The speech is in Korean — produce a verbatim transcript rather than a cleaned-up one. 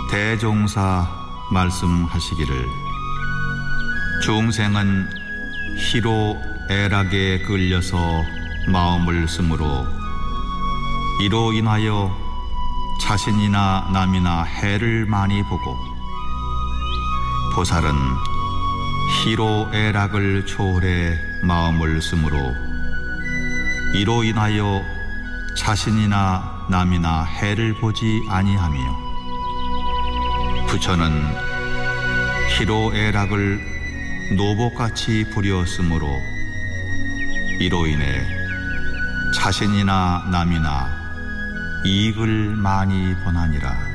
대종사 말씀하시기를 중생은 희로 애락에 끌려서 마음을 쓰므로 이로 인하여 자신이나 남이나 해를 많이 보고 보살은 희로 애락을 초월해 마음을 쓰므로 이로 인하여 자신이나 남이나 해를 보지 아니하며 부처는 희로 애락을 노복같이 부렸으므로 이로 인해 자신이나 남이나 이익을 많이 보나니라.